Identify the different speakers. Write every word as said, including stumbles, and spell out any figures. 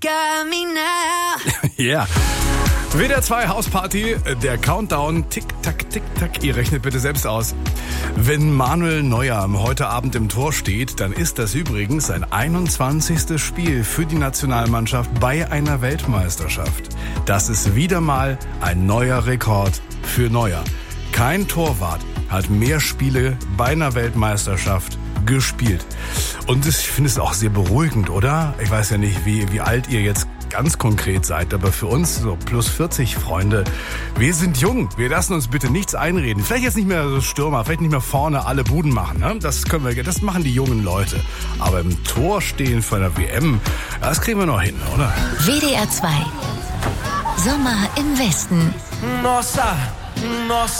Speaker 1: got me now.
Speaker 2: Ja. Yeah. W D R zwei Hausparty, der Countdown, tick, tack, tick, tack. Ihr rechnet bitte selbst aus. Wenn Manuel Neuer heute Abend im Tor steht, dann ist das übrigens sein einundzwanzigstes Spiel für die Nationalmannschaft bei einer Weltmeisterschaft. Das ist wieder mal ein neuer Rekord für Neuer. Kein Torwart hat mehr Spiele bei einer Weltmeisterschaft gespielt. Und ich finde es auch sehr beruhigend, oder? Ich weiß ja nicht, wie, wie alt ihr jetzt ganz konkret seid, aber für uns, so plus vierzig Freunde, wir sind jung. Wir lassen uns bitte nichts einreden. Vielleicht jetzt nicht mehr so Stürmer, vielleicht nicht mehr vorne alle Buden machen. Ne? Das können wir, das machen die jungen Leute. Aber im Tor stehen für eine W M, das kriegen wir noch hin, oder?
Speaker 3: W D R zwei. Sommer im Westen.
Speaker 4: Nossa, nossa.